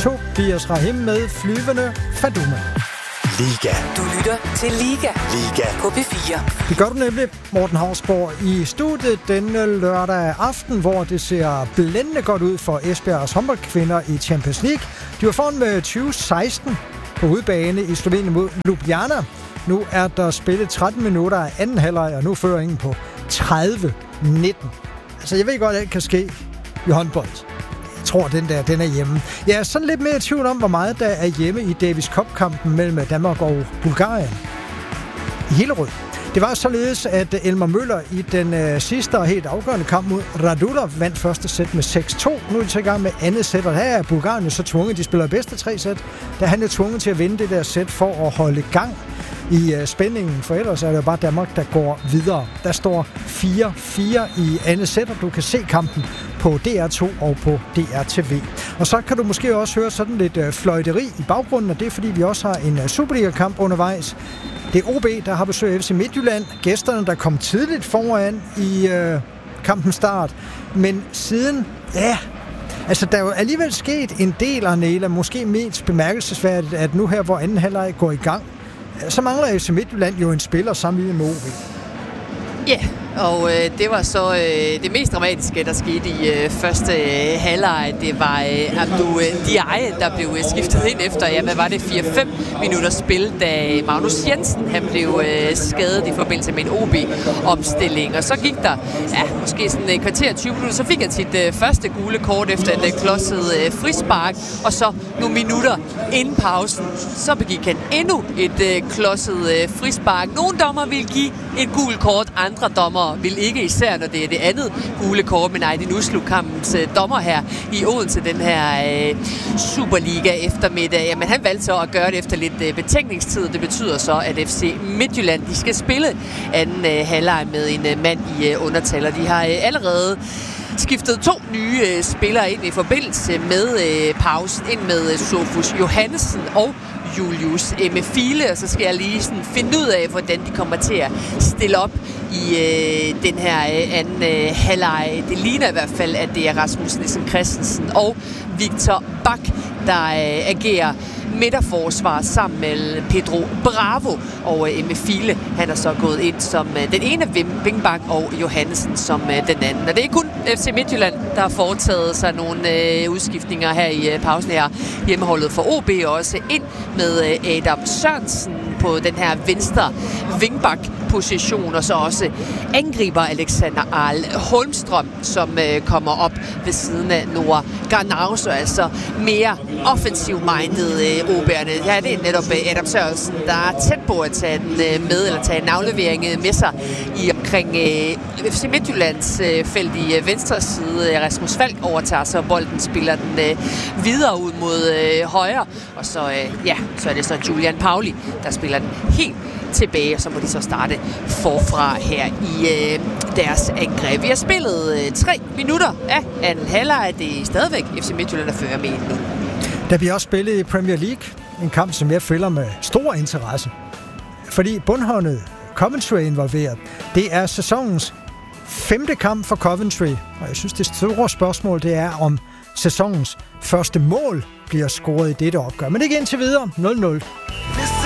Tobias Rahim med Flyvende Faduma. Liga. Du lytter til Liga. Liga. På P4. Det gør du nemlig, Morten Hausborg, i studiet denne lørdag aften, hvor det ser blændende godt ud for Esbjergs håndboldkvinder i Champions League. De var foran med 2016 på udebane i Slovenien mod Ljubljana. Nu er der spillet 13 minutter af anden halvleg, og nu fører ingen på 30-19. Altså, jeg ved godt, at det kan ske i håndbold. Jeg tror, den er hjemme. Jeg er sådan lidt mere i tvivl om, hvor meget der er hjemme i Davis Cup-kampen mellem Danmark og Bulgarien. I Hillerød. Det var således, at Elmer Møller i den sidste og helt afgørende kamp mod Radulov vandt første sæt med 6-2. Nu er de så i gang med andet sæt, og her er Bulgarien så tvunget. De spiller bedste 3 sæt. Der er han jo tvunget til at vinde det der sæt for at holde gang i spændingen, for ellers er det jo bare Danmark, der går videre. Der står 4-4 i andet sæt, og du kan se kampen på DR2 og på DRTV. Og så kan du måske også høre sådan lidt fløjteri i baggrunden, og det er fordi, vi også har en Superliga-kamp undervejs. Det er OB, der har besøgt FC Midtjylland. Gæsterne, der kom tidligt foran i kampens start. Men siden, altså der er jo alligevel sket en del, Arnela, måske mest bemærkelsesværdigt, at nu her, hvor anden halvleg går i gang, så mangler FC Midtjylland jo en spiller sammenlignet med OB. Ja, og det var så det mest dramatiske, der skete i første halvleg. Det var Abdou Diaye, der blev skiftet ind efter, hvad var det, 4-5 minutter spil, da Magnus Jensen han blev skadet i forbindelse med en OB-omstilling. Og så gik der, måske sådan et kvarter 20 minutter, så fik han sit første gule kort efter et klodset frispark. Og så nogle minutter inden pausen, så begik han endnu et klodset frispark. Nogle dommer ville give et gult kort, andre dommer vil ikke, især når det er det andet gule kort, men det nu slog kampens dommer her i Odense, den her Superliga eftermiddag. Jamen, han valgte så at gøre det efter lidt betænkningstid. Det betyder så, at FC Midtjylland, de skal spille anden halvleg med en mand i undertal, og de har allerede skiftet 2 nye spillere ind i forbindelse med pausen, ind med Sofus Johannesen og Julius Mefile, og så skal jeg lige sådan finde ud af, hvordan de kommer til at stille op i den her anden halvleg. Det ligner i hvert fald, at det er Rasmus Nielsen Christensen og Victor Bak, der agerer midterforsvar sammen med Pedro Bravo, og Mefile, han er så gået ind som den ene Vingbak og Johannesen som den anden. Og det er kun FC Midtjylland, der har foretaget sig nogle udskiftninger her i pausen her. Hjemmeholdet for OB også ind med Adam Sørensen på den her venstre Vingbak-position, og så også angriber Alexander Arl Holmstrøm, som kommer op ved siden af Noah Garnauso, altså mere offensiv-minded OB'erne. Ja, det er netop Adam Sørensen, der er tæt på at tage den med, eller tage en aflevering med sig i omkring FC Midtjyllands felt i venstre side. Rasmus Falk overtager så bolden, spiller den videre ud mod højre, og så, så er det så Julian Pauli, der spiller den helt tilbage, og så må de så starte forfra her i deres angreb. Vi har spillet 3 minutter af anden halvleg. Det er stadigvæk FC Midtjylland, der fører med nu. Der bliver også spillet i Premier League, en kamp, som jeg følger med stor interesse. Fordi bundholdet Coventry er involveret. Det er sæsonens 5. kamp for Coventry, og jeg synes, det store spørgsmål, det er, om sæsonens første mål bliver scoret i dette opgør. Men ikke indtil videre 0-0.